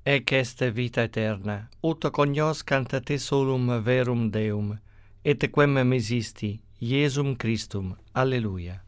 ec est vita aeterna, ut cognoscant te solum verum Deum, et quem misisti, Iesum Christum. Alleluia.